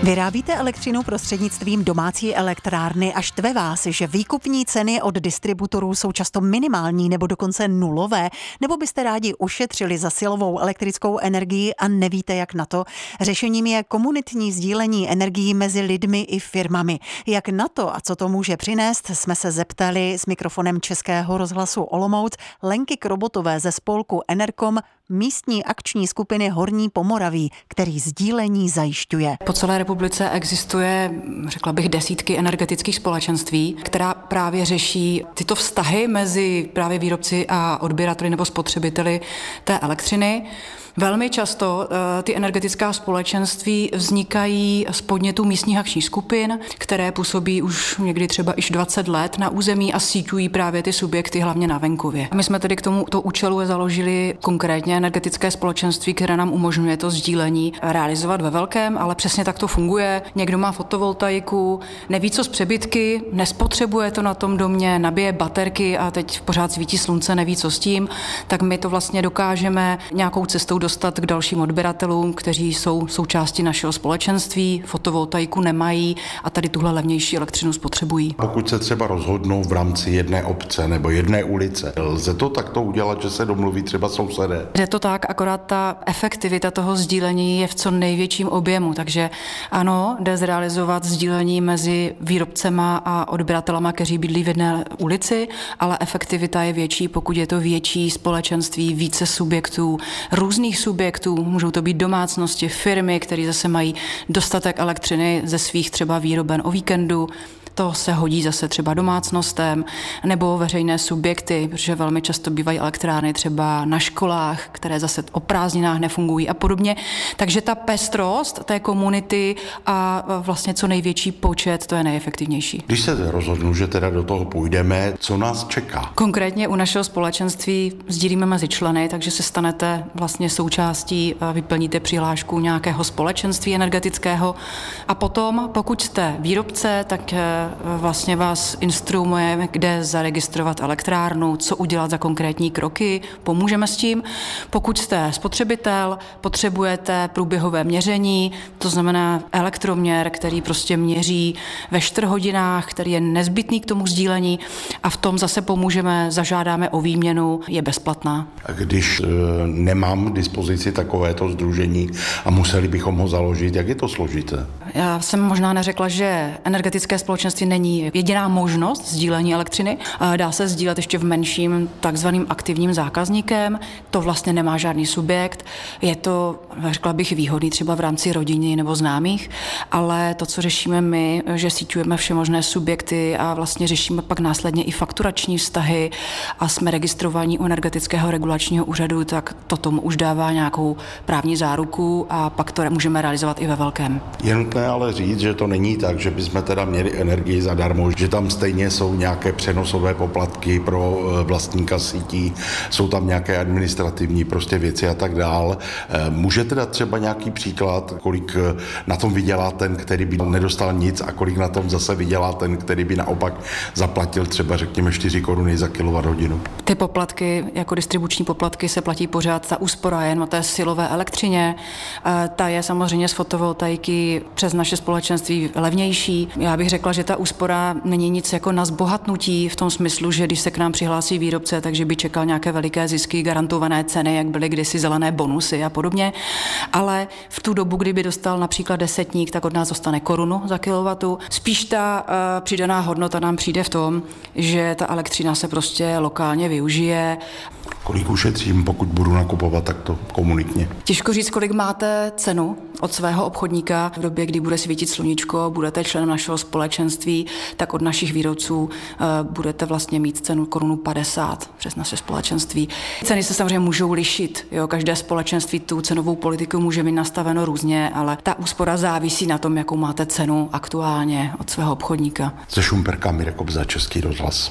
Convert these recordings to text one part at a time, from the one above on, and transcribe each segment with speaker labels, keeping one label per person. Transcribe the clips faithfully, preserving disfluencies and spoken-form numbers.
Speaker 1: Vyrábíte elektřinu prostřednictvím domácí elektrárny a štve vás, že výkupní ceny od distributorů jsou často minimální nebo dokonce nulové? Nebo byste rádi ušetřili za silovou elektrickou energii a nevíte, jak na to? Řešením je komunitní sdílení energií mezi lidmi i firmami. Jak na to a co to může přinést, jsme se zeptali s mikrofonem Českého rozhlasu Olomouc Lenky Krobotové ze spolku Enerkom, místní akční skupiny Horní Pomoraví, který sdílení zajišťuje.
Speaker 2: Po celé republice existuje, řekla bych, desítky energetických společenství, která právě řeší tyto vztahy mezi právě výrobci a odběrateli nebo spotřebiteli té elektřiny. Velmi často uh, ty energetická společenství vznikají z podnětu místních akčních skupin, které působí už někdy třeba již dvacet let na území a síťují právě ty subjekty hlavně na venkově. My jsme tedy k tomuto účelu založili konkrétně energetické společenství, které nám umožňuje to sdílení realizovat ve velkém, ale přesně tak to funguje. Někdo má fotovoltaiku, neví co s přebytky, nespotřebuje to na tom domě, nabije baterky a teď pořád svítí slunce, neví co s tím, tak my to vlastně dokážeme nějakou cestou dostat k dalším odběratelům, kteří jsou součástí našeho společenství, fotovoltaiku nemají a tady tuhle levnější elektřinu spotřebují.
Speaker 3: Pokud se třeba rozhodnou v rámci jedné obce nebo jedné ulice, lze to takto udělat, že se domluví třeba sousedé?
Speaker 2: Je to tak, akorát ta efektivita toho sdílení je v co největším objemu, takže ano, jde zrealizovat sdílení mezi výrobcema a odběratelama, kteří bydlí v jedné ulici, ale efektivita je větší, pokud je to větší společenství, více subjektů, různých subjektů, můžou to být domácnosti, firmy, které zase mají dostatek elektřiny ze svých třeba výroben o víkendu. To se hodí zase třeba domácnostem nebo veřejné subjekty, protože velmi často bývají elektrárny třeba na školách, které zase o prázdninách nefungují a podobně. Takže ta pestrost té komunity a vlastně co největší počet, to je nejefektivnější.
Speaker 3: Když se rozhodnu, že teda do toho půjdeme, co nás čeká?
Speaker 2: Konkrétně u našeho společenství sdílíme mezi členy, takže se stanete vlastně součástí, vyplníte přihlášku nějakého společenství energetického a potom, pokud jste výrobce, tak vlastně vás instruujeme, kde zaregistrovat elektrárnu, co udělat za konkrétní kroky, pomůžeme s tím. Pokud jste spotřebitel, potřebujete průběhové měření, to znamená elektroměr, který prostě měří ve čtvrthodinách, který je nezbytný k tomu sdílení a v tom zase pomůžeme, zažádáme o výměnu, je bezplatná.
Speaker 3: A když e, nemám k dispozici takovéto sdružení a museli bychom ho založit, jak je to složité?
Speaker 2: Já jsem možná neřekla, že energetické společenství není jediná možnost sdílení elektřiny. Dá se sdílet ještě v menším takzvaným aktivním zákazníkem. To vlastně nemá žádný subjekt. Je to, řekla bych, výhodný třeba v rámci rodiny nebo známých, ale to, co řešíme my, že síťujeme všemožné subjekty a vlastně řešíme pak následně i fakturační vztahy a jsme registrovaní u energetického regulačního úřadu, tak to tomu už dává nějakou právní záruku a pak to můžeme realizovat i ve velkém.
Speaker 3: Je nutné ale říct, že to není tak, že bychom teda měli energii zadarmo, že tam stejně jsou nějaké přenosové poplatky pro vlastníka sítí, jsou tam nějaké administrativní prostě věci a tak dál. Můžete dát třeba nějaký příklad, kolik na tom vydělá ten, který by nedostal nic a kolik na tom zase vydělá ten, který by naopak zaplatil třeba řekněme čtyři koruny za kilowatthodinu?
Speaker 2: Ty poplatky, jako distribuční poplatky, se platí pořád. Ta úspora jen o té silové elektřině. Ta je samozřejmě z fotovoltaiky přes naše společenství levnější. Já bych řekla, že ta úspora není nic jako na zbohatnutí v tom smyslu, že když se k nám přihlásí výrobce, takže by čekal nějaké veliké zisky, garantované ceny, jak byly kdysi zelené bonusy a podobně. Ale v tu dobu, kdyby dostal například desetník, tak od nás dostane korunu za kilowatu. Spíš ta uh, přidaná hodnota nám přijde v tom, že ta elektřina se prostě lokálně využije.
Speaker 3: Kolik ušetřím, pokud budu nakupovat takto komunitně?
Speaker 2: Těžko říct, kolik máte cenu od svého obchodníka. V době, kdy bude svítit sluníčko, budete členem našeho společenství, tak od našich výrobců uh, budete vlastně mít cenu korunu padesát přes naše společenství. Ceny se samozřejmě můžou lišit. Jo? Každé společenství tu cenovou politiku může mít nastaveno různě, ale ta úspora závisí na tom, jakou máte cenu aktuálně od svého obchodníka.
Speaker 3: Ze Šumperka Mirek Kobza, Český rozhlas.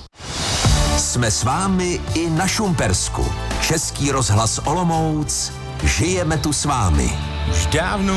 Speaker 4: Jsme s vámi i na Šumpersku. Český rozhlas Olomouc. Žijeme tu s vámi.
Speaker 5: Už dávno